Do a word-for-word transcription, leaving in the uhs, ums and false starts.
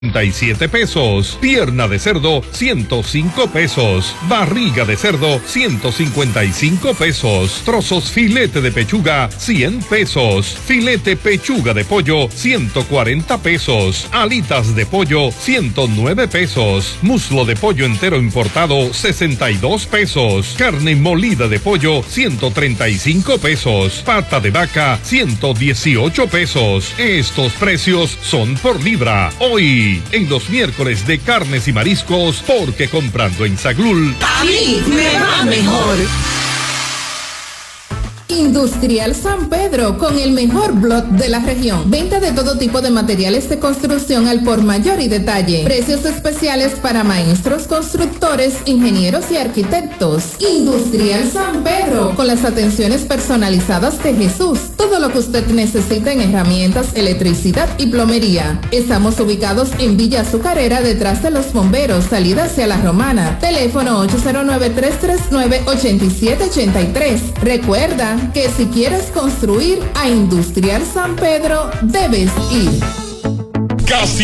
siete pesos, pierna de cerdo ciento cinco pesos, barriga de cerdo ciento cincuenta y cinco pesos, trozos filete de pechuga cien pesos, filete pechuga de pollo ciento cuarenta pesos, alitas de pollo ciento nueve pesos, muslo de pollo entero importado sesenta y dos pesos, carne molida de pollo ciento treinta y cinco pesos, pata de vaca ciento dieciocho pesos. Estos precios son por libra. Hoy en los miércoles de carnes y mariscos, porque comprando en Saglul, a mí me va mejor. Industrial San Pedro, con el mejor blog de la región. Venta de todo tipo de materiales de construcción al por mayor y detalle. Precios especiales para maestros, constructores, ingenieros y arquitectos. Industrial San Pedro, con las atenciones personalizadas de Jesús. Todo lo que usted necesita en herramientas, electricidad y plomería. Estamos ubicados en Villa Azucarera, detrás de los bomberos, salida hacia La Romana. Teléfono ocho cero nueve, tres tres nueve, ocho siete ocho tres. Recuerda que si quieres construir a Industrial San Pedro, debes ir. Casi